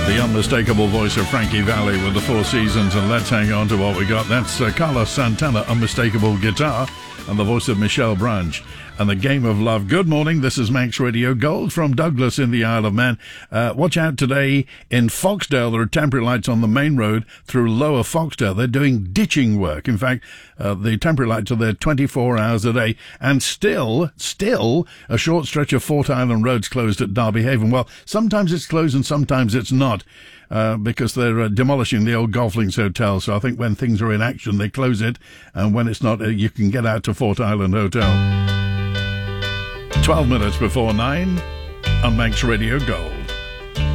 The unmistakable voice of Frankie Valli with the Four Seasons, and let's hang on to what we got. That's Carlos Santana, unmistakable guitar, and the voice of Michelle Branch and The Game of Love. Good morning, this is Manx Radio Gold from Douglas in the Isle of Man. Watch out today in Foxdale. There are temporary lights on the main road through Lower Foxdale. They're doing ditching work. In fact, the temporary lights are there 24 hours a day, and still a short stretch of Fort Island Road's closed at Derby Haven. Well, sometimes it's closed and sometimes it's not. Because they're demolishing the old Golflings Hotel. So I think when things are in action, they close it. And when it's not, you can get out to Fort Island Hotel. 12 minutes before 9 on Manx Radio Gold.